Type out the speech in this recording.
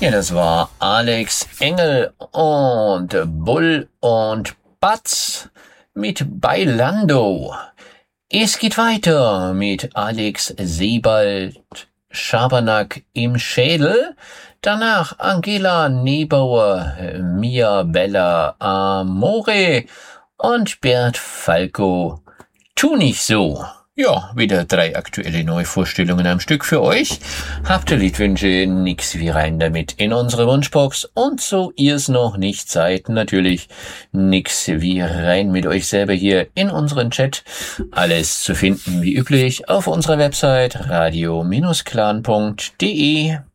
Ja, das war Alex Engel und Bull und Batz mit Bailando. Es geht weiter mit Alex Sebald, Schabernack im Schädel. Danach Angela Nebauer, Mia Bella Amore und Bert Falco. Tu nicht so. Ja, wieder 3 aktuelle Neuvorstellungen am Stück für euch. Habt ihr Liedwünsche, nix wie rein damit in unsere Wunschbox. Und so ihr's noch nicht seid, natürlich nix wie rein mit euch selber hier in unseren Chat. Alles zu finden wie üblich auf unserer Website radio-clan.de.